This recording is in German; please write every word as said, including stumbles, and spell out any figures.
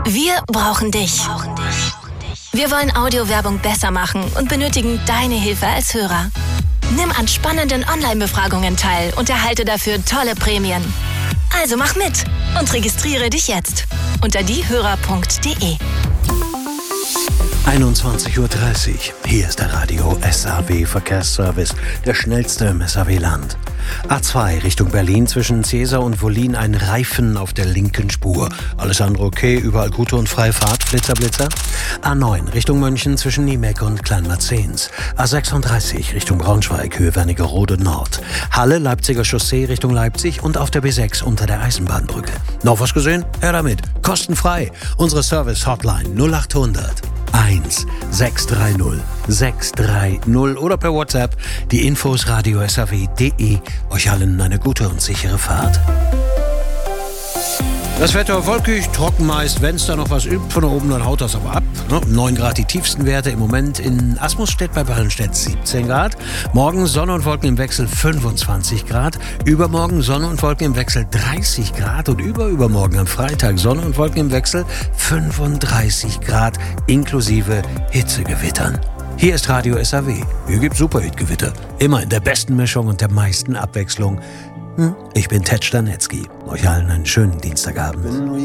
Wir brauchen dich. Wir wollen Audiowerbung besser machen und benötigen deine Hilfe als Hörer. Nimm an spannenden Online-Befragungen teil und erhalte dafür tolle Prämien. Also mach mit und registriere dich jetzt unter diehörer punkt de. einundzwanzig Uhr dreißig. Hier ist der Radio S A W Verkehrsservice, der schnellste im S A W-Land. A zwei Richtung Berlin zwischen Cäsar und Wollin ein Reifen auf der linken Spur. Alles andere okay, überall gute und freie Fahrt, Blitzer, Blitzer. A neun Richtung München zwischen Niemeck und Kleinmarzens. A sechsunddreißig Richtung Braunschweig, Höhe Wernigerode Nord. Halle, Leipziger Chaussee Richtung Leipzig und auf der B sechs unter der Eisenbahnbrücke. Noch was gesehen? Her damit. Kostenfrei. Unsere Service-Hotline null achthundert eins sechs drei null sechs drei null oder per WhatsApp die Infos radio s a w punkt de. Euch allen eine gute und sichere Fahrt. Das Wetter wolkig, trocken meist. Wenn es da noch was übt von da oben, dann haut das aber ab. neun Grad die tiefsten Werte im Moment in Asmusstedt bei Ballenstedt siebzehn Grad. Morgen Sonne und Wolken im Wechsel fünfundzwanzig Grad. Übermorgen Sonne und Wolken im Wechsel dreißig Grad. Und überübermorgen am Freitag Sonne und Wolken im Wechsel fünfunddreißig Grad inklusive Hitzegewittern. Hier ist Radio S A W. Hier gibt's Superhitgewitter. Immer in der besten Mischung und der meisten Abwechslung. Ich bin Ted Stanetzky. Euch allen einen schönen Dienstagabend.